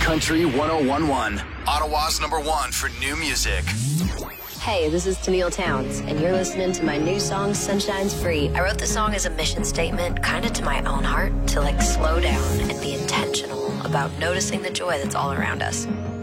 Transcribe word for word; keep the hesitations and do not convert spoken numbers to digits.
Country one oh one one, Ottawa's number one for new music. Hey, this is Tennille Towns, and you're listening to my new song, Sunshine's Free. I wrote the song as a mission statement, kind of to my own heart, to like slow down and be intentional about noticing the joy that's all around us.